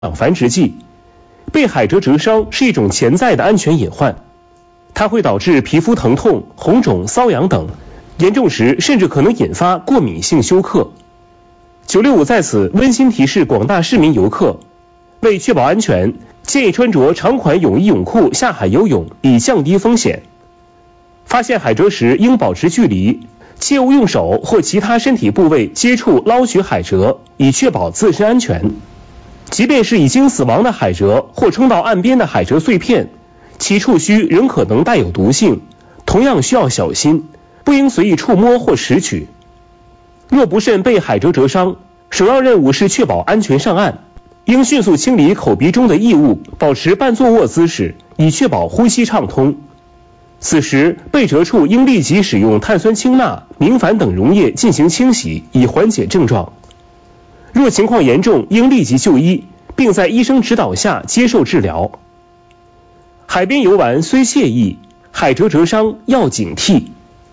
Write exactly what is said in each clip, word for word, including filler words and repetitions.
繁殖季。被海蜇蜇伤是一种潜在的安全隐患，它会导致皮肤疼痛、红肿、瘙痒等，严重时甚至可能引发过敏性休克。九六五在此温馨提示广大市民游客，为确保安全，建议穿着长款泳衣泳裤下海游泳，以降低风险。发现海蜇时应保持距离，切勿用手或其他身体部位接触捞取海蜇，以确保自身安全。即便是已经死亡的海蜇或冲到岸边的海蜇碎片，其触须仍可能带有毒性，同样需要小心，不应随意触摸或拾取。若不慎被海蜇蜇伤，首要任务是确保安全上岸，应迅速清理口鼻中的异物，保持半坐卧姿势，以确保呼吸畅通。此时被蜇处应立即使用碳酸氢钠、明矾等溶液进行清洗，以缓解症状。若情况严重，应立即就医，并在医生指导下接受治疗。海边游玩虽惬意，海蜇蜇伤要警惕。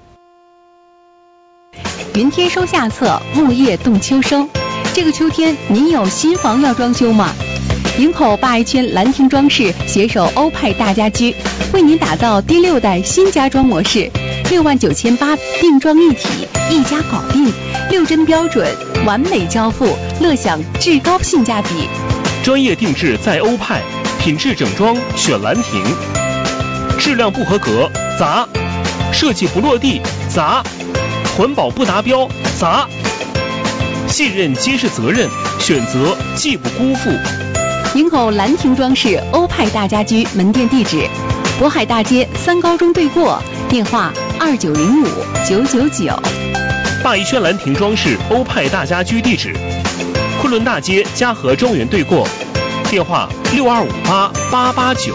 云天收下册，木叶动秋收。这个秋天，您有新房要装修吗？营口八爱圈兰亭装饰携手欧派大家居，为您打造第六代新家装模式，六万九千八定妆一体，一家搞定，六针标准，完美交付，乐享至高性价比。 专业定制在欧派，品质整装选兰亭，质量不合格砸，设计不落地砸，环保不达标砸。信任皆是责任，选择既不辜负。 营口兰亭装饰欧派大家居门店地址：渤海大街三高中对过，电话二九零五九九九。 大一轩兰亭装饰欧派大家居地址：昆仑大街嘉禾庄园对过，电话六二五八八八九。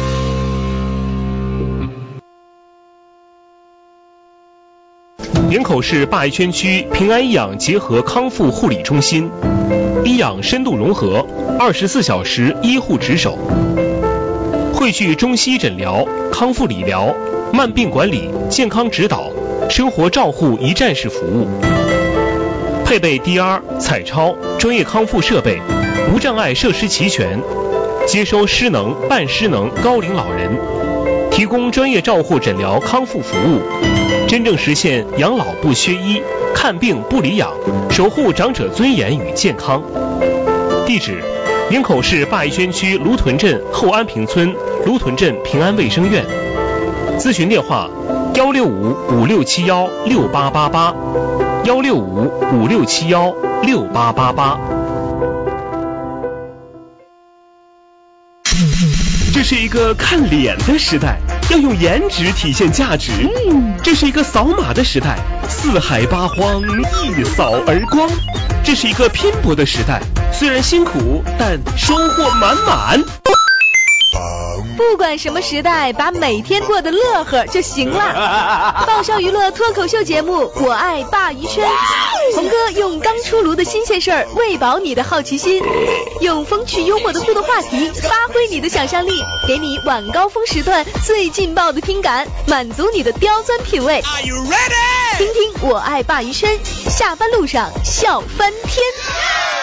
营口市八爱圈区平安医养结合康复护理中心，医养深度融合，二十四小时医护值守，汇聚中西诊疗、康复理疗、慢病管理、健康指导、生活照护一站式服务，配备 D R、彩超、专业康复设备，无障碍设施齐全，接收失能、半失能高龄老人，提供专业照护诊疗康复服务，真正实现养老不缺医，看病不离养，守护长者尊严与健康。地址：营口市八爱圈区芦屯镇后安平村芦屯镇平安卫生院。咨询电话：幺六五五六七幺六八八八，幺六五五六七幺六八八八。这是一个看脸的时代，要用颜值体现价值。嗯，这是一个扫码的时代，四海八荒一扫而光。这是一个拼搏的时代，虽然辛苦，但收获满满。 不管什么时代，把每天过得乐呵就行了。爆笑娱乐脱口秀节目《我爱鲅鱼圈》，红哥用刚出炉的新鲜事儿喂饱你的好奇心，用风趣幽默的互动话题发挥你的想象力，给你晚高峰时段最劲爆的听感，满足你的刁钻品味。听听《我爱鲅鱼圈》，下班路上笑翻天。